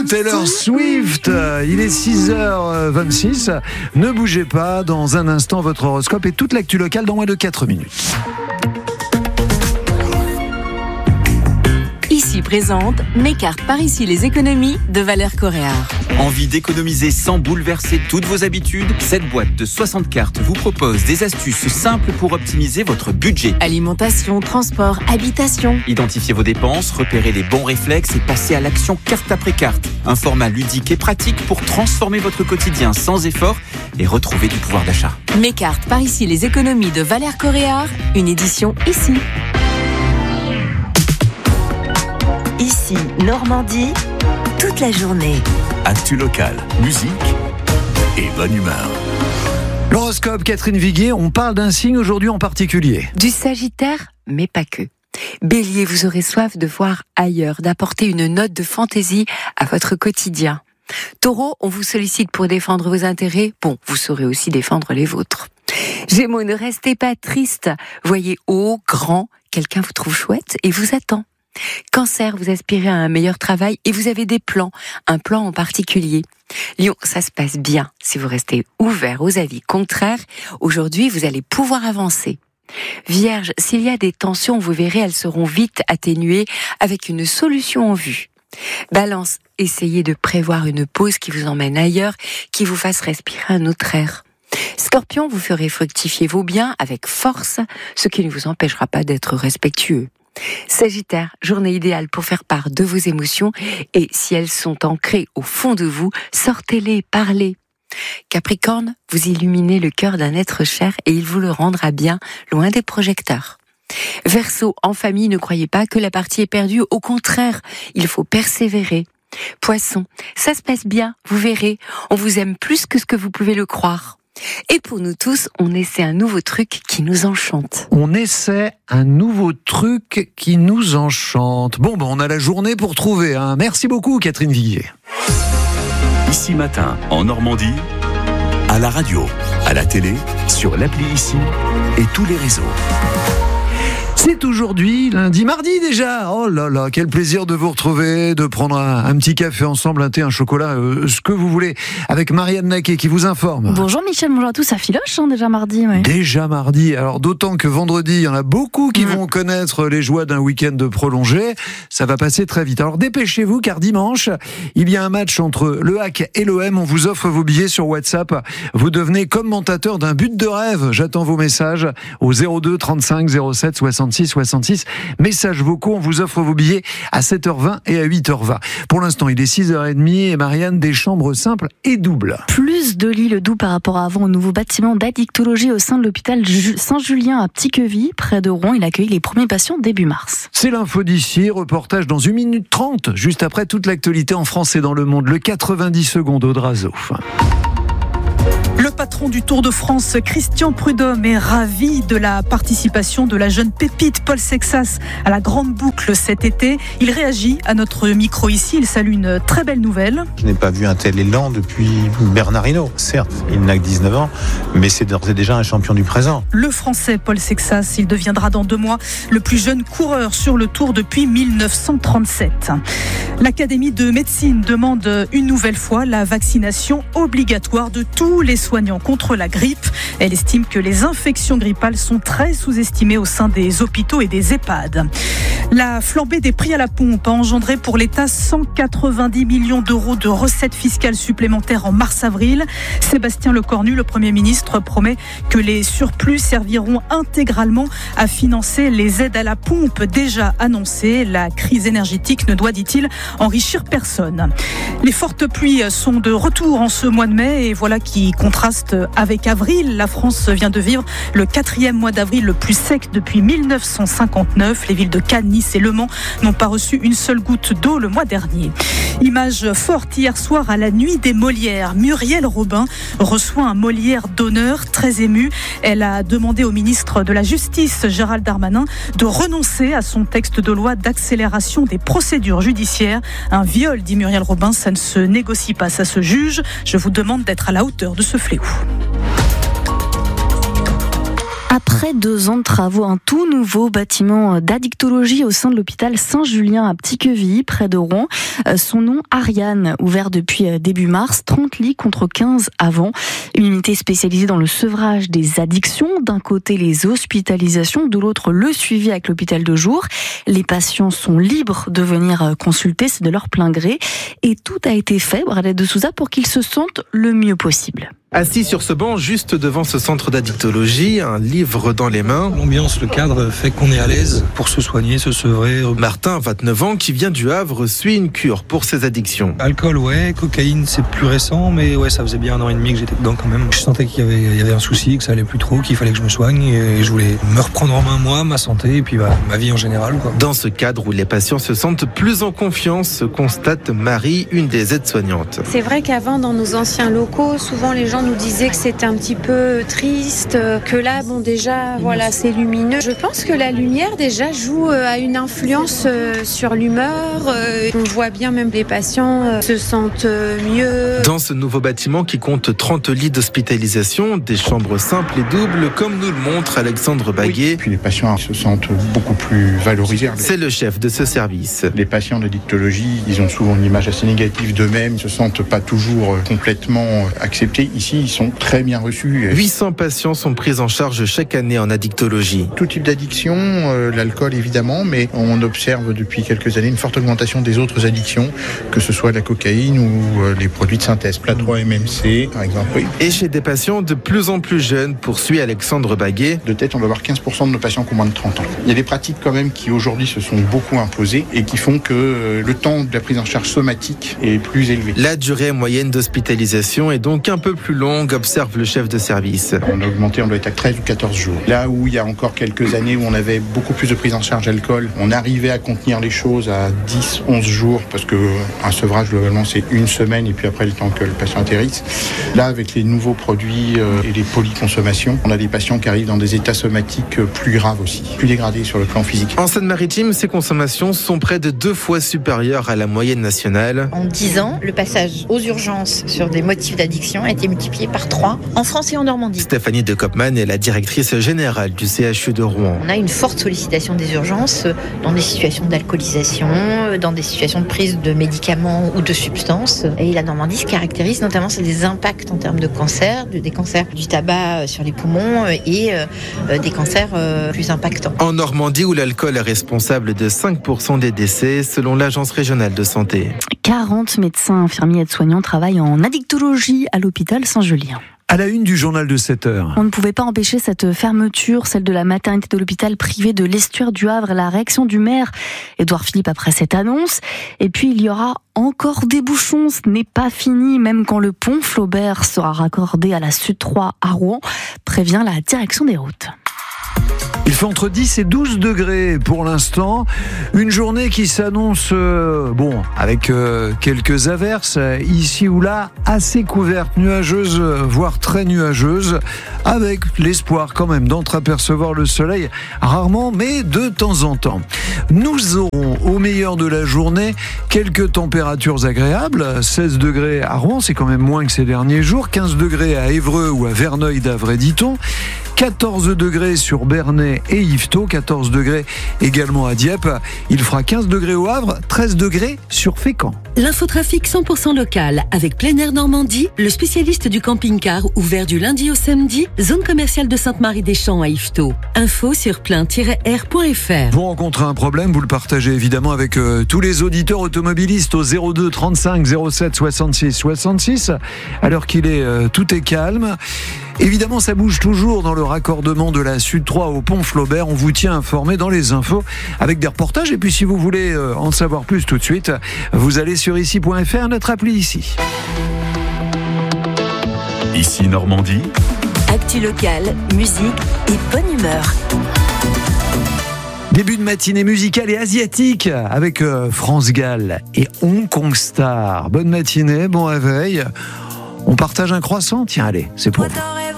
Taylor Swift. Il est 6h26. Ne bougez pas, dans un instant, votre horoscope et toute l'actu locale dans moins de 4 minutes. Ici présente mes cartes par ici les économies de Valère Coréard. Envie d'économiser sans bouleverser toutes vos habitudes? Cette boîte de 60 cartes vous propose des astuces simples pour optimiser votre budget. Alimentation, transport, habitation. Identifiez vos dépenses, repérez les bons réflexes et passez à l'action carte après carte. Un format ludique et pratique pour transformer votre quotidien sans effort et retrouver du pouvoir d'achat. Mes cartes par ici les économies de Valère Coréard, une édition ici. Ici, Normandie, toute la journée. Actu locale, musique et bonne humeur. L'horoscope, Catherine Viguier, on parle d'un signe aujourd'hui en particulier. Du Sagittaire, mais pas que. Bélier, vous aurez soif de voir ailleurs, d'apporter une note de fantaisie à votre quotidien. Taureau, on vous sollicite pour défendre vos intérêts. Bon, vous saurez aussi défendre les vôtres. Gémeaux, ne restez pas triste. Voyez haut, grand, quelqu'un vous trouve chouette et vous attend. Cancer, vous aspirez à un meilleur travail et vous avez des plans, un plan en particulier. Lion, ça se passe bien. Si vous restez ouvert aux avis contraires, aujourd'hui vous allez pouvoir avancer. Vierge, s'il y a des tensions, vous verrez, elles seront vite atténuées avec une solution en vue. Balance, essayez de prévoir une pause qui vous emmène ailleurs, qui vous fasse respirer un autre air. Scorpion, vous ferez fructifier vos biens avec force, ce qui ne vous empêchera pas d'être respectueux. Sagittaire, journée idéale pour faire part de vos émotions et si elles sont ancrées au fond de vous, sortez-les, parlez. Capricorne, vous illuminez le cœur d'un être cher et il vous le rendra bien loin des projecteurs. Verseau, en famille, ne croyez pas que la partie est perdue, au contraire, il faut persévérer. Poisson, ça se passe bien, vous verrez, on vous aime plus que ce que vous pouvez le croire. Et pour nous tous, on essaie un nouveau truc qui nous enchante. On essaie un nouveau truc qui nous enchante. Bon, on a la journée pour trouver. Merci beaucoup, Catherine Viguier. Ici matin, en Normandie, à la radio, à la télé, sur l'appli Ici et tous les réseaux. C'est aujourd'hui, lundi, mardi déjà. Oh là là, quel plaisir de vous retrouver, de prendre un petit café ensemble, un thé, un chocolat, ce que vous voulez, avec Marianne Naquet qui vous informe. Bonjour Michel, bonjour à tous, ça filoche déjà mardi. Ouais. Déjà mardi, alors d'autant que vendredi, il y en a beaucoup qui vont connaître les joies d'un week-end prolongé. Ça va passer très vite. Alors dépêchez-vous car dimanche, il y a un match entre le HAC et l'OM. On vous offre vos billets sur WhatsApp. Vous devenez commentateur d'un but de rêve. J'attends vos messages au 02 35 07 66 66. Messages vocaux, on vous offre vos billets à 7h20 et à 8h20. Pour l'instant, il est 6h30 et Marianne, des chambres simples et doubles. Plus de lits, le doux par rapport à avant au nouveau bâtiment d'addictologie au sein de l'hôpital Saint-Julien à Petit-Queville, près de Rouen. Il accueille les premiers patients début mars. C'est l'info d'ici, reportage dans 1 minute 30, juste après toute l'actualité en France et dans le monde. Le 90 secondes Audrazo. Le patron du Tour de France, Christian Prudhomme, est ravi de la participation de la jeune pépite Paul Sexas à la Grande Boucle cet été. Il réagit à notre micro ici, il salue une très belle nouvelle. Je n'ai pas vu un tel élan depuis Bernard Hinault. Certes, il n'a que 19 ans, mais c'est d'ores et déjà un champion du présent. Le Français Paul Sexas, il deviendra dans 2 mois le plus jeune coureur sur le Tour depuis 1937. L'Académie de médecine demande une nouvelle fois la vaccination obligatoire de tous les soignants contre la grippe. Elle estime que les infections grippales sont très sous-estimées au sein des hôpitaux et des EHPAD. La flambée des prix à la pompe a engendré pour l'État 190 millions d'euros de recettes fiscales supplémentaires en mars-avril. Sébastien Lecornu, le Premier ministre, promet que les surplus serviront intégralement à financer les aides à la pompe déjà annoncées. La crise énergétique ne doit, dit-il, enrichir personne. Les fortes pluies sont de retour en ce mois de mai et voilà qui contraste avec avril. La France vient de vivre le 4e mois d'avril le plus sec depuis 1959. Les villes de Cannes, Nice et Le Mans n'ont pas reçu une seule goutte d'eau le mois dernier. Image forte hier soir à la nuit des Molières. Muriel Robin reçoit un Molière d'honneur, très émue. Elle a demandé au ministre de la Justice, Gérald Darmanin, de renoncer à son texte de loi d'accélération des procédures judiciaires. Un viol, dit Muriel Robin, ça ne se négocie pas, ça se juge. Je vous demande d'être à la hauteur de ce fléau. Après Après 2 ans de travaux, un tout nouveau bâtiment d'addictologie au sein de l'hôpital Saint-Julien à Petit-Quevilly, près de Rouen. Son nom, Ariane, ouvert depuis début mars, 30 lits contre 15 avant. Une unité spécialisée dans le sevrage des addictions. D'un côté, les hospitalisations, de l'autre, le suivi avec l'hôpital de jour. Les patients sont libres de venir consulter, c'est de leur plein gré. Et tout a été fait, Bradette de Souza, pour qu'ils se sentent le mieux possible. Assis sur ce banc, juste devant ce centre d'addictologie, un livre dans les mains. L'ambiance, le cadre fait qu'on est à l'aise pour se soigner, se sevrer. Martin, 29 ans, qui vient du Havre, suit une cure pour ses addictions. Alcool, ouais. Cocaïne, c'est plus récent, mais ouais, ça faisait bien 1 an et demi que j'étais dedans quand même. Je sentais qu'il y avait un souci, que ça allait plus trop, qu'il fallait que je me soigne et je voulais me reprendre en main, moi, ma santé et puis ma vie en général, quoi. Dans ce cadre où les patients se sentent plus en confiance, constate Marie, une des aides-soignantes. C'est vrai qu'avant, dans nos anciens locaux, souvent les gens nous disaient que c'était un petit peu triste, que là, bon, déjà, voilà, c'est lumineux. Je pense que la lumière, déjà, joue à une influence sur l'humeur. On voit bien même les patients se sentent mieux. Dans ce nouveau bâtiment qui compte 30 lits d'hospitalisation, des chambres simples et doubles, comme nous le montre Alexandre Baguet. Oui, puis les patients se sentent beaucoup plus valorisés. C'est le chef de ce service. Les patients d'addictologie, ils ont souvent une image assez négative d'eux-mêmes, ils ne se sentent pas toujours complètement acceptés. Ici, ils sont très bien reçus. 800 patients sont pris en charge chaque année en addictologie. Tout type d'addiction, l'alcool évidemment, mais on observe depuis quelques années une forte augmentation des autres addictions, que ce soit la cocaïne ou les produits de synthèse, Plat 3 MMC par exemple. Oui. Et chez des patients de plus en plus jeunes, poursuit Alexandre Baguet. De tête, on va avoir 15% de nos patients qui ont moins de 30 ans. Il y a des pratiques quand même qui aujourd'hui se sont beaucoup imposées et qui font que le temps de la prise en charge somatique est plus élevé. La durée moyenne d'hospitalisation est donc un peu plus longue, observe le chef de service. On a augmenté, on doit être à 13 ou 14 jours. Là où il y a encore quelques années où on avait beaucoup plus de prise en charge alcool, on arrivait à contenir les choses à 10, 11 jours parce que un sevrage globalement c'est 1 semaine et puis après le temps que le patient atterrisse. Là avec les nouveaux produits et les polyconsommations, on a des patients qui arrivent dans des états somatiques plus graves aussi, plus dégradés sur le plan physique. En Seine-Maritime, ces consommations sont près de 2 fois supérieures à la moyenne nationale. En 10 ans, le passage aux urgences sur des motifs d'addiction a été multiplié par 3 en France et en Normandie. Stéphanie de Kopman est la directrice générale du CHU de Rouen. On a une forte sollicitation des urgences dans des situations d'alcoolisation, dans des situations de prise de médicaments ou de substances. Et la Normandie se caractérise notamment sur des impacts en termes de cancer, des cancers du tabac sur les poumons et des cancers plus impactants. En Normandie, où l'alcool est responsable de 5% des décès, selon l'Agence régionale de santé. 40 médecins, infirmiers et aides-soignants travaillent en addictologie à l'hôpital Saint-Julien. À la une du journal de 7 heures. On ne pouvait pas empêcher cette fermeture, celle de la maternité de l'hôpital privé de l'Estuaire du Havre. La réaction du maire, Édouard Philippe, après cette annonce. Et puis, il y aura encore des bouchons. Ce n'est pas fini, même quand le pont Flaubert sera raccordé à la Sud 3 à Rouen, prévient la direction des routes. Il fait entre 10 et 12 degrés pour l'instant. Une journée qui s'annonce, avec quelques averses, ici ou là, assez couverte, nuageuse, voire très nuageuse, avec l'espoir quand même d'entreapercevoir le soleil, rarement, mais de temps en temps. Nous aurons, au meilleur de la journée, quelques températures agréables. 16 degrés à Rouen, c'est quand même moins que ces derniers jours. 15 degrés à Évreux ou à Verneuil-d'Avray, dit-on. 14 degrés sur Bernay et Yvetot, 14 degrés également à Dieppe. Il fera 15 degrés au Havre, 13 degrés sur Fécamp. L'infotrafic 100% local avec Plein Air Normandie, le spécialiste du camping-car ouvert du lundi au samedi, zone commerciale de Sainte-Marie-des-Champs à Yvetot. Info sur plein-air.fr. Vous rencontrez un problème, vous le partagez évidemment avec tous les auditeurs automobilistes au 02 35 07 66 66. Alors qu'il est, tout est calme. Évidemment, ça bouge toujours dans le raccordement de la Sud 3 au pont Flaubert. On vous tient informé dans les infos avec des reportages. Et puis, si vous voulez en savoir plus tout de suite, vous allez sur ici.fr, notre appli ici. Ici Normandie. Actu locale, musique et bonne humeur. Début de matinée musicale et asiatique avec France Gall et Hong Kong Star. Bonne matinée, bon réveil. On partage un croissant? Tiens, allez, c'est pour vous.